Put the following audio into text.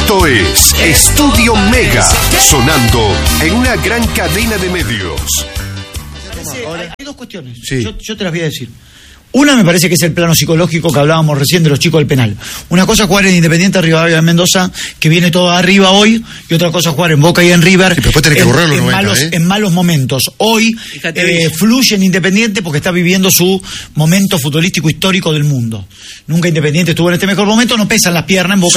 Esto es Estudio Mega, sonando en una gran cadena de medios. Hay dos cuestiones, Sí. yo te las voy a decir. Una me parece que es el plano psicológico que hablábamos recién de los chicos del penal. Una cosa es jugar en Independiente Rivadavia de Mendoza, que viene todo arriba hoy, y otra cosa es jugar en Boca y en River, Sí, pero después tenés que borrar los 90, en malos momentos. Hoy fluye en Independiente porque está viviendo su momento futbolístico histórico del mundo. Nunca Independiente estuvo en este mejor momento, no pesan las piernas en Boca.